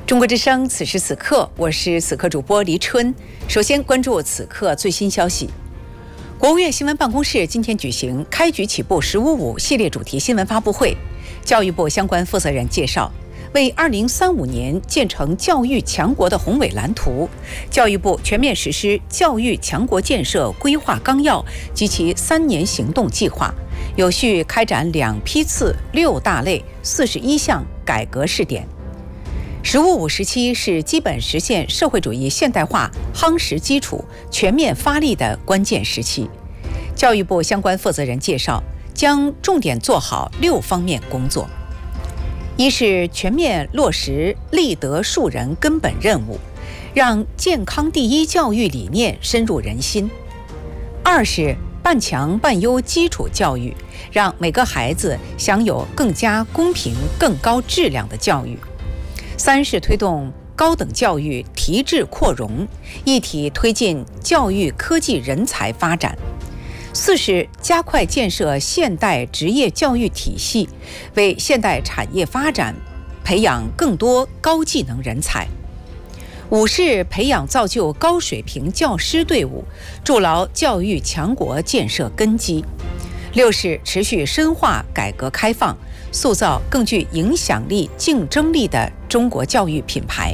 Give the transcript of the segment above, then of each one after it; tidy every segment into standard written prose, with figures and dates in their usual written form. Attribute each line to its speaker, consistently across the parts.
Speaker 1: 中国之声，此时此刻，我是此刻主播黎春。首先关注此刻最新消息。国务院新闻办公室今天举行开局起步“15.5”系列主题新闻发布会。教育部相关负责人介绍，为2035年建成教育强国的宏伟蓝图，教育部全面实施教育强国建设规划纲要及其3年行动计划，有序开展2批次6大类41项改革试点。“15.5”时期是基本实现社会主义现代化夯实基础、全面发力的关键时期。教育部相关负责人介绍，将重点做好6方面工作：一是全面落实立德树人根本任务，让健康第一教育理念深入人心；二是半强半优基础教育，让每个孩子享有更加公平、更高质量的教育；三是推动高等教育提质扩容，一体推进教育科技人才发展；四是加快建设现代职业教育体系，为现代产业发展培养更多高技能人才；五是培养造就高水平教师队伍，筑牢教育强国建设根基；六是持续深化改革开放，塑造更具影响力、竞争力的中国教育品牌。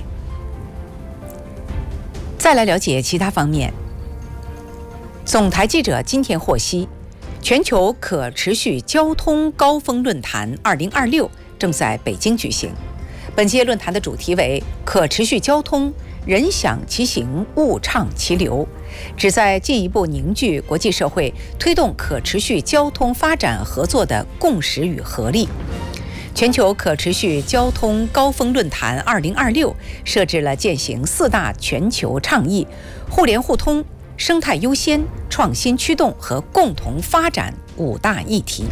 Speaker 1: 再来了解其他方面。总台记者今天获悉，全球可持续交通高峰论坛2026正在北京举行。本届论坛的主题为可持续交通，人享其行，物畅其流，旨在进一步凝聚国际社会推动可持续交通发展合作的共识与合力。全球可持续交通高峰论坛2026设置了践行4大全球倡议：互联互通、生态优先、创新驱动和共同发展5大议题。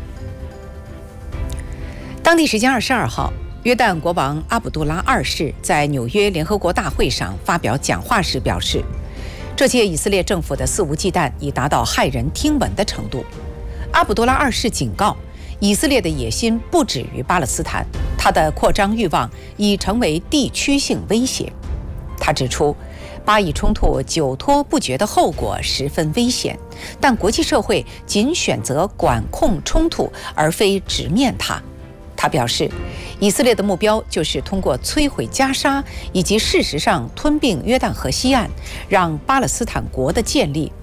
Speaker 1: 当地时间22号，约旦国王阿卜杜拉2世在纽约联合国大会上发表讲话时表示，这届以色列政府的肆无忌惮已达到骇人听闻的程度。阿卜杜拉2世警告，以色列的野心不止于巴勒斯坦，它的扩张欲望已成为地区性威胁。他指出，巴以冲突久拖不决的后果十分危险，但国际社会仅选择管控冲突，而非直面它。他表示，以色列的目标就是通过摧毁加沙以及事实上吞并约旦河西岸，让巴勒斯坦国的建立